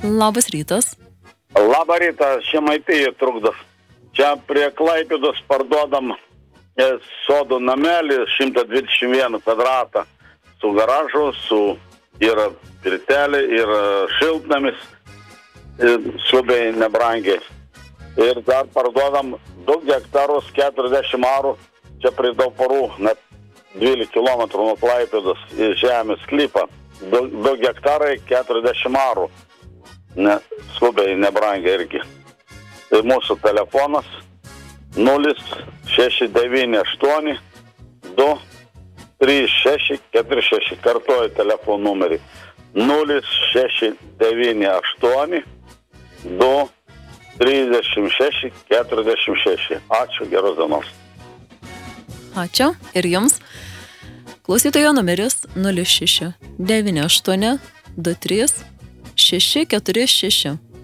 Labas rytas. Labą rytą, Žemaitija trukdas. Čia prie Klaipėdos parduodam sodų namelį 121 kvadratą su garažu, yra pirtelė, yra šiltnamis, skubiai nebrangiai. Ir dar parduodam 2 hektarus 40 arų, čia prie Dauparų, net 12 km nuo Klaipėdos į žemės sklypą. 2 hektarai 40 arų, skubiai nebrangiai irgi. Tai mūsų telefonas 0698 23646, kartuoju telefonų numerį 0698 23646. Ačiū, geros dienos. Ačiū ir jums. Klausytojo numeris 0698 23 646.